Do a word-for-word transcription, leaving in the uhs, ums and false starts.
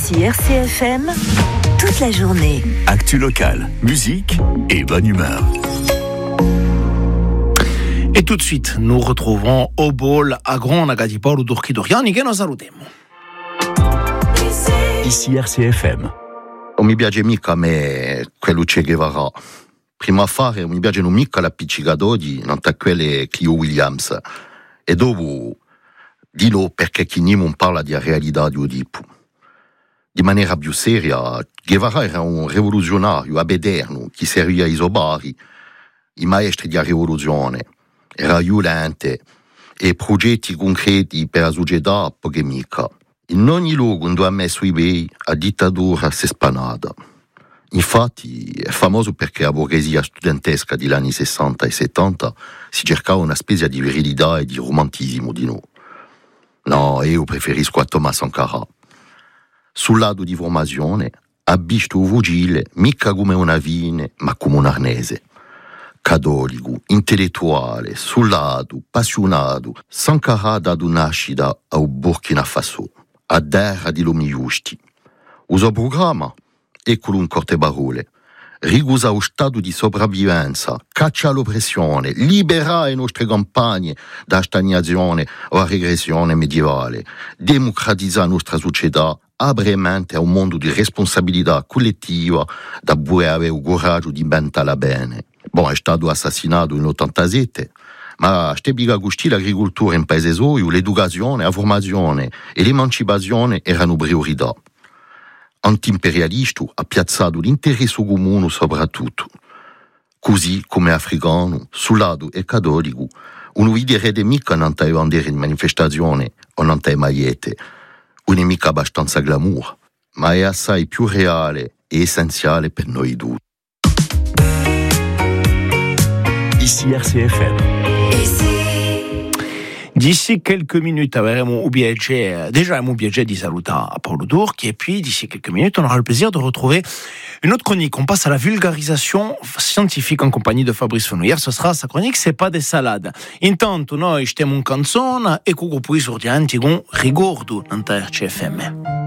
Ici R C F M, toute la journée. Actu locale, musique et bonne humeur. E tout de suite, nous retrouvons Obol Agron Agadipolo Durki Doriani che nos salutiamo. Ici R C F M. Non mi piace mica a me quello Che Guevara. Prima a fare non mi piacciono mica l'appiccicatore, non da quelle Clio Williams. E dopo dillo perché chi non parla di realtà di tipo. Di maniera più seria, Guevara era un rivoluzionario abederno che serviva ai sobari, i maestri della rivoluzione. Era violente e progetti concreti per la società poche mica. In ogni luogo dove ha messo i bei, la dittatura si è spanata. Infatti è famoso perché la borghesia studentesca degli anni sessanta e settanta si cercava una specie di virilità e di romantismo di noi. No, io preferisco a Thomas Sankara. Sul lato di formazione ha visto un vugile mica come una vine, ma come un arnese. Cattolico, intellettuale, sullato, appassionato, Sankara ha dato nascita a Burkina Faso, a terra di lomi giusti. Il suo programma, eccolo in corte parole, riguarda lo stato di sopravvivenza, caccia l'oppressione, libera le nostre campagne da stagnazione o a regressione medievale, democratizza la nostra società, apre mente a un mondo di responsabilità collettiva da cui avere il coraggio di inventarla bene. Bon, è stato assassinato in ottantasette, ma stebiga gusti l'agricoltura in paese suo, l'educazione, la formazione e l'emancipazione erano priorità. Antiimperialista ha piazzato l'interesse comune soprattutto. Così come africano, sullato e cattolico, uno vederete mica non te bandere in manifestazione o non te magliette, un è mica abbastanza glamour, ma è assai più reale e essenziale per noi tutti. Ici R C F M. D'ici quelques minutes, avremo un piacere, déjà un piacere di salutare Paolo Durki, et puis d'ici quelques minutes, on aura le plaisir de retrouver une autre chronique. On passe à la vulgarisation scientifique en compagnie de Fabrice Fenouillère. Ce sera sa chronique, c'est pas des salades. Intanto noi stiamo un canzone e cugo poi sordianti con Rigordo in R C F M.